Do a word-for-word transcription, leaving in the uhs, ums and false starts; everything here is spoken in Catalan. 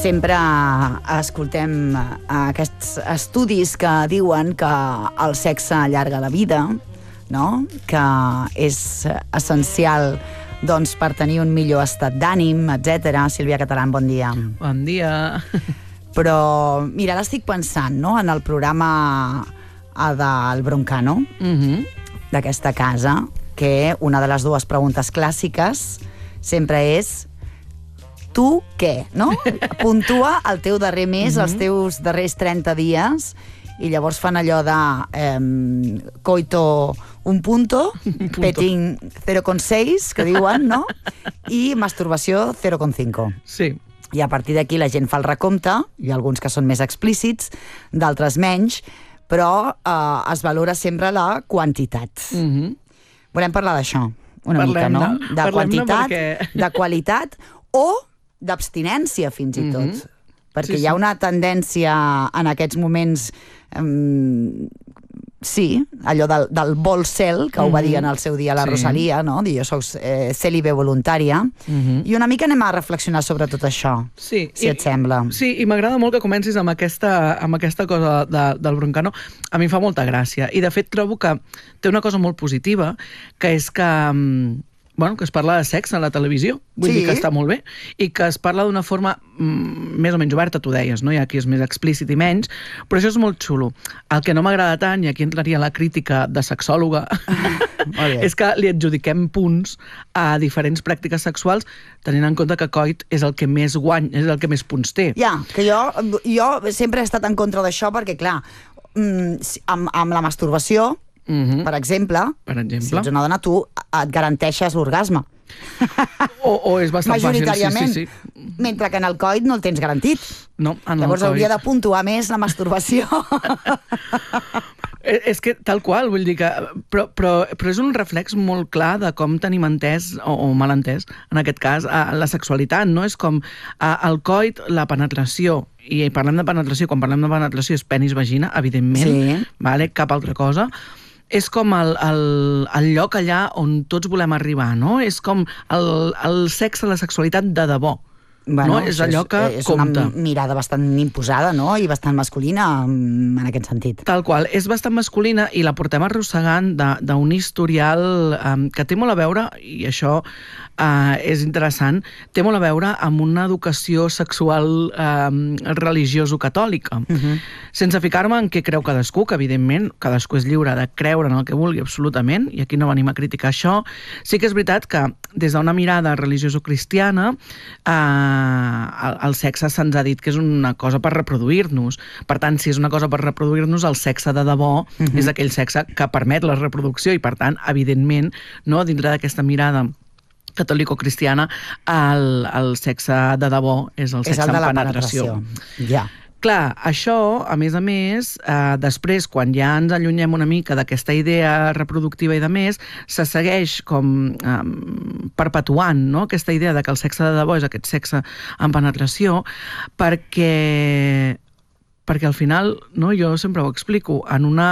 sempre escoltem aquests estudis que diuen que el sexe allarga la vida, no? Que és essencial doncs, per tenir un millor estat d'ànim, etcètera. Sílvia Catalán, bon dia. Bon dia. Però, mira, ara estic pensant, no?, en el programa del Broncano, Uh-huh. d'aquesta casa, que una de les dues preguntes clàssiques sempre és tu què, no? Puntua el teu darrer mes, uh-huh. els teus darrers trenta dies, i llavors fan allò de eh, coito un punto, un punto. Petting zero coma seis, que diuen, no? I masturbació zero coma cinco. Sí. I a partir d'aquí la gent fa el recompte, hi ha alguns que són més explícits, d'altres menys, però eh, es valora sempre la quantitat. Uh-huh. Volem parlar d'això, una Parlem-ne, mica, no? De parlem-ne quantitat, perquè... de qualitat o d'abstinència, fins i tot. Uh-huh. Perquè Sí, hi ha sí. una tendència en aquests moments... Um, sí, allò del, del vol cel, que uh-huh. ho va dir en el seu dia la Sí. Rosalia, no? Dir, jo soc eh, cèlibe voluntària. Uh-huh. I una mica anem a reflexionar sobre tot això, Sí, si i, et sembla. Sí, i m'agrada molt que comencis amb aquesta, amb aquesta cosa de, del Broncano. A mi em fa molta gràcia. I, de fet, trobo que té una cosa molt positiva, que és que... mm, bueno, que es parla de sexe a la televisió, vull Sí. dir que està molt bé, i que es parla d'una forma mm, més o menys oberta, tu deies, no? Hi ha qui és més explícit i menys, però això és molt xulo. El que no m'agrada tant, i aquí entraria la crítica de sexòloga, és que li adjudiquem punts a diferents pràctiques sexuals, tenint en compte que coit és el que més guany, és el que més punts té. Ja, que jo, jo sempre he estat en contra d'això perquè, clar, mm, si- amb, amb la masturbació, Uh-huh. per exemple, Per exemple. si ets una dona, tu et garanteixes l'orgasme. O, o és bastant fàcil, Majoritàriament. sí, sí, sí. Mentre que en el coit no el tens garantit. No, en el Llavors coit. hauria de puntuar més la masturbació. Eh, És que tal qual, vull dir que... Però, però, però és un reflex molt clar de com tenim entès, o, o mal entès, en aquest cas, a, la sexualitat, no? És com a, el coit, la penetració, i parlem de penetració, quan parlem de penetració és penis-vagina, evidentment, Sí. vale? Cap altra cosa. És com el, el, el lloc allà on tots volem arribar, no? És com el, el sexe, la sexualitat de debò. Bueno, no? És això allò que és compta. una mirada bastant imposada, no?, i bastant masculina mm, en aquest sentit. Tal qual, és bastant masculina i la portem arrossegant de- d'un historial um, que té molt a veure, i això uh, és interessant, té molt a veure amb una educació sexual um, religioso-catòlica. Uh-huh. Sense ficar-me en què creu cadascú, que evidentment cadascú és lliure de creure en el que vulgui absolutament, i aquí no venim a criticar això, sí que és veritat que des d'una mirada religioso-cristiana eh, el, el sexe se'ns ha dit que és una cosa per reproduir-nos. Per tant, si és una cosa per reproduir-nos, el sexe de debò uh-huh. és aquell sexe que permet la reproducció i, per tant, evidentment, no, dintre d'aquesta mirada catòlico-cristiana, el, el sexe de debò és el És sexe el de amb la penetració. penetració. Ja. Clar, això, a més a més, eh, després, quan ja ens allunyem una mica d'aquesta idea reproductiva i de més, se segueix com eh, perpetuant, no?, aquesta idea de que el sexe de debò és aquest sexe amb penetració, perquè, perquè al final, no, jo sempre ho explico, en una